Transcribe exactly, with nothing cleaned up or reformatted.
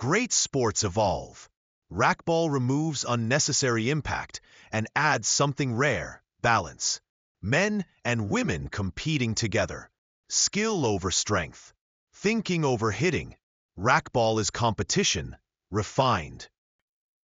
great sports evolve. Racquetball removes unnecessary impact and adds something rare, balance. Men and women competing together. Skill over strength. Thinking over hitting. Racquetball is competition, refined.